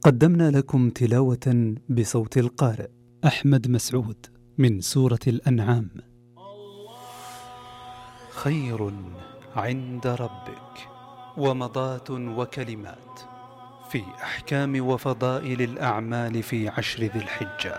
قدمنا لكم تلاوة بصوت القارئ أحمد مسعود من سورة الأنعام. خير عند ربك ومضاة وكلمات في أحكام وفضائل الأعمال في 10 ذي الحجة.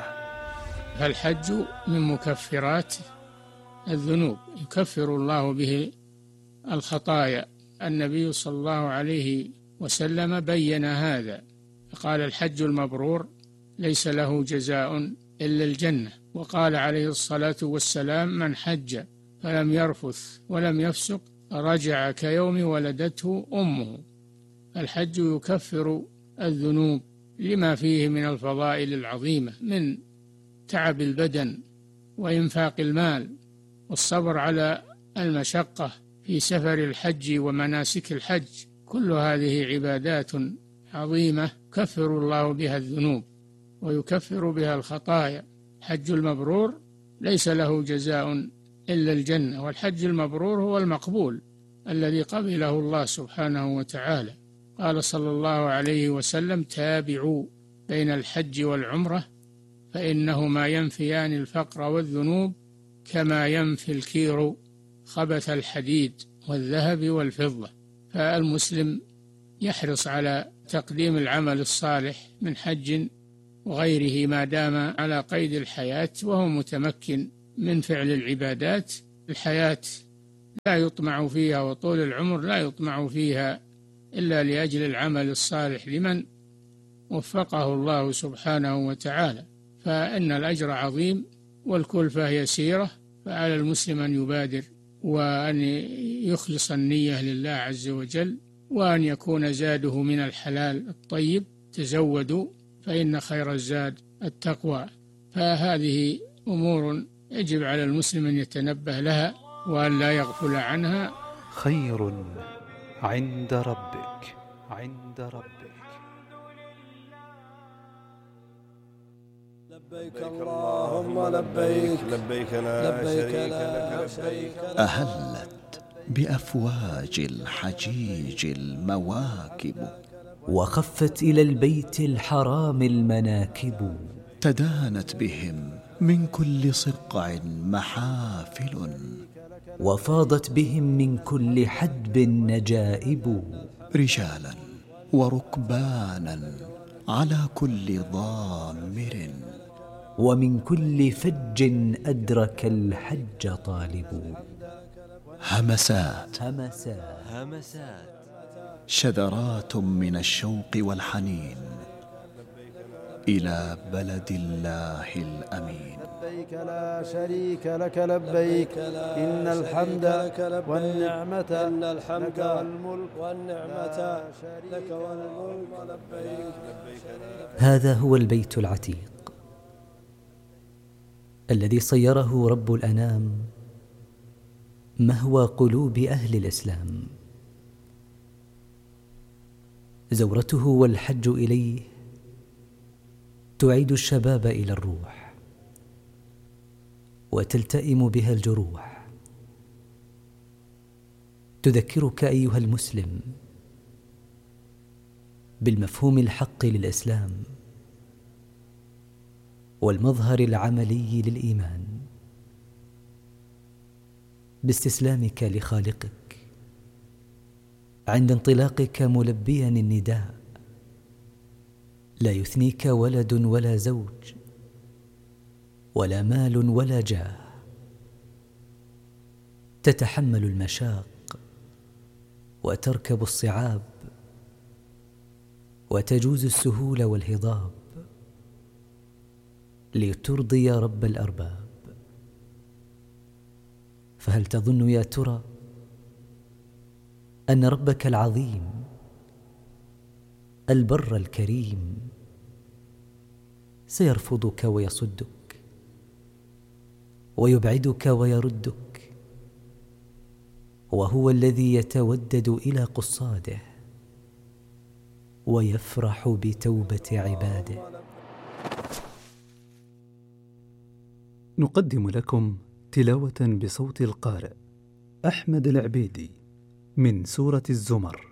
الحج من مكفرات الذنوب، يكفر الله به الخطايا. النبي صلى الله عليه وسلم بين هذا، قال: الحج المبرور ليس له جزاء إلا الجنة. وقال عليه الصلاة والسلام: من حج فلم يرفث ولم يفسق رجع كيوم ولدته أمه. الحج يكفر الذنوب لما فيه من الفضائل العظيمة، من تعب البدن وإنفاق المال والصبر على المشقة في سفر الحج ومناسك الحج. كل هذه عبادات عظيمة يكفر الله بها الذنوب ويكفر بها الخطايا. الحج المبرور ليس له جزاء إلا الجنة، والحج المبرور هو المقبول الذي قبله الله سبحانه وتعالى. قال صلى الله عليه وسلم: تابعوا بين الحج والعمرة فإنهما ينفيان الفقر والذنوب كما ينفي الكير خبث الحديد والذهب والفضة. فالمسلم يحرص على تقديم العمل الصالح من حج وغيره ما دام على قيد الحياة وهو متمكن من فعل العبادات. الحياة لا يطمع فيها وطول العمر لا يطمع فيها إلا لأجل العمل الصالح لمن وفقه الله سبحانه وتعالى. فإن الأجر عظيم والكلفة يسيرة، فعلى المسلم أن يبادر وأن يخلص النية لله عز وجل، وأن يكون زاده من الحلال الطيب. تزودوا فإن خير الزاد التقوى. فهذه أمور يجب على المسلم أن يتنبه لها وأن لا يغفل عنها. خير عند ربك عند ربك. لبيك اللهم لبيك، لبيك لا شريك لك لبيك. أهلت بأفواج الحجيج المواكب، وخفت إلى البيت الحرام المناكب، تدانت بهم من كل صقع محافل، وفاضت بهم من كل حدب نجائب، رجالا وركبانا على كل ضامر، ومن كل فج أدرك الحج طالب. همسات شذرات شذرات من الشوق والحنين إلى بلد الله الأمين. لبيك لا شريك لك لبيك، إن الحمد والنعمة لك والملك لك والملك لبيك. هذا هو البيت العتيق الذي صيره رب الأنام مهوى قلوب أهل الإسلام. زورته والحج إليه تعيد الشباب إلى الروح، وتلتئم بها الجروح. تذكرك أيها المسلم بالمفهوم الحق للإسلام والمظهر العملي للإيمان، باستسلامك لخالقك عند انطلاقك ملبيا النداء. لا يثنيك ولد ولا زوج ولا مال ولا جاه. تتحمل المشاق وتركب الصعاب وتجوز السهول والهضاب لترضي رب الأرباب. فهل تظن يا ترى أن ربك العظيم البر الكريم سيرفضك ويصدك ويبعدك ويردك، وهو الذي يتودد إلى قصاده ويفرح بتوبة عباده؟ نقدم لكم تلاوة بصوت القارئ أحمد العبيدي من سورة الزمر.